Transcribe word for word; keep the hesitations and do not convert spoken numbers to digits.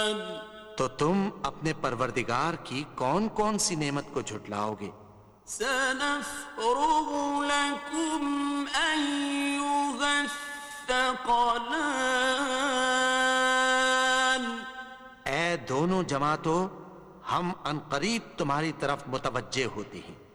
तो तुम अपने परवरदिगार की कौन कौन सी नेमत को झुटलाओगे? सनफ़्रुग़ु लकुम अय्युहस्सक़लान। ऐ दोनों जमातों, हम अनकरीब तुम्हारी तरफ मुतवज्जे होते हैं।